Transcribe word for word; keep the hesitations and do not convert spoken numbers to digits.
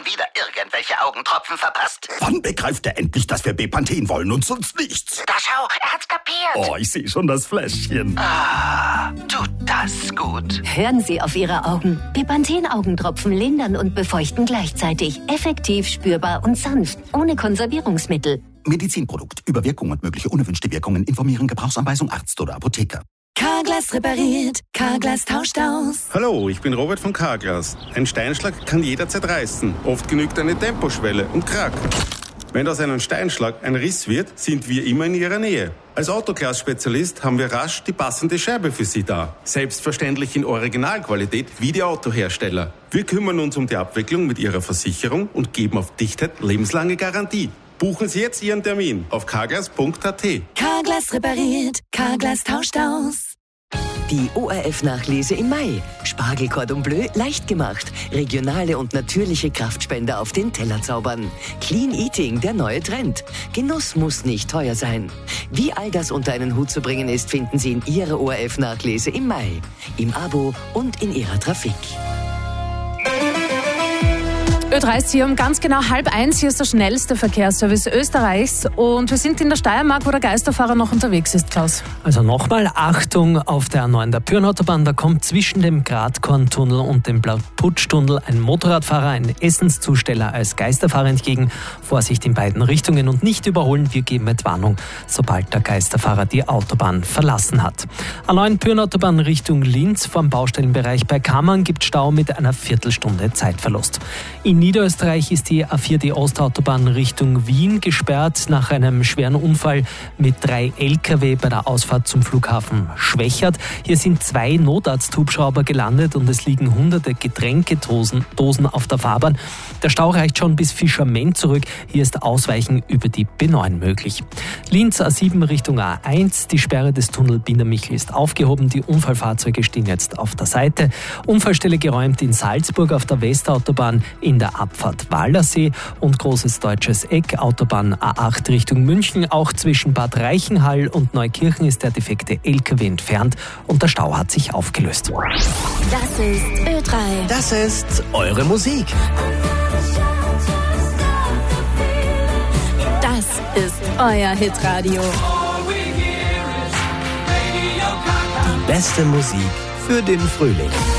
wieder irgendwelche Augentropfen verpasst. Wann begreift er endlich, dass wir Bepanthen wollen und sonst nichts? Da schau, er hat's kapiert. Oh, ich sehe schon das Fläschchen. Ah, tut das gut. Hören Sie auf Ihre Augen. Bepanthen-Augentropfen lindern und befeuchten gleichzeitig. Effektiv, spürbar und sanft. Ohne Konservierungsmittel. Medizinprodukt. Über Wirkung und mögliche unerwünschte Wirkungen informieren. Gebrauchsanweisung Arzt oder Apotheker. Carglass repariert, Carglass tauscht aus. Hallo, ich bin Robert von Carglass. Ein Steinschlag kann jederzeit reißen. Oft genügt eine Temposchwelle und krack. Wenn aus einem Steinschlag ein Riss wird, sind wir immer in Ihrer Nähe. Als Autoglas-Spezialist haben wir rasch die passende Scheibe für Sie da. Selbstverständlich in Originalqualität wie die Autohersteller. Wir kümmern uns um die Abwicklung mit Ihrer Versicherung und geben auf Dichtheit lebenslange Garantie. Buchen Sie jetzt Ihren Termin auf carglass punkt a t. Carglass repariert, Carglass tauscht aus. Die O R F-Nachlese im Mai. Spargel Cordon Bleu leicht gemacht. Regionale und natürliche Kraftspender auf den Teller zaubern. Clean Eating, der neue Trend. Genuss muss nicht teuer sein. Wie all das unter einen Hut zu bringen ist, finden Sie in Ihrer O R F-Nachlese im Mai. Im Abo und in Ihrer Trafik. Ö drei ist hier um ganz genau halb eins. Hier ist der schnellste Verkehrsservice Österreichs. Und wir sind in der Steiermark, wo der Geisterfahrer noch unterwegs ist, Klaus. Also nochmal Achtung auf der A neun der Pyrnautobahn. Da kommt zwischen dem Gratkorntunnel und dem Blauputschtunnel ein Motorradfahrer, ein Essenszusteller als Geisterfahrer entgegen. Vorsicht in beiden Richtungen und nicht überholen. Wir geben Entwarnung, sobald der Geisterfahrer die Autobahn verlassen hat. A neun Pyrnautobahn Richtung Linz vom Baustellenbereich bei Kammern gibt Stau mit einer Viertelstunde Zeitverlust. In Niederösterreich ist die A vier, die Ostautobahn Richtung Wien, gesperrt nach einem schweren Unfall mit drei L K W bei der Ausfahrt zum Flughafen Schwächert. Hier sind zwei Notarzthubschrauber gelandet und es liegen hunderte Getränkedosen Dosen auf der Fahrbahn. Der Stau reicht schon bis Fischerment zurück. Hier ist Ausweichen über die B neun möglich. Linz A sieben Richtung A eins. Die Sperre des Tunnel Bindermichel ist aufgehoben. Die Unfallfahrzeuge stehen jetzt auf der Seite. Unfallstelle geräumt in Salzburg auf der Westautobahn in der Abfahrt Wallersee und Großes Deutsches Eck, Autobahn A acht Richtung München. Auch zwischen Bad Reichenhall und Neukirchen ist der defekte L K W entfernt und der Stau hat sich aufgelöst. Das ist Ö drei. Das ist eure Musik. Das ist euer Hitradio. Die beste Musik für den Frühling.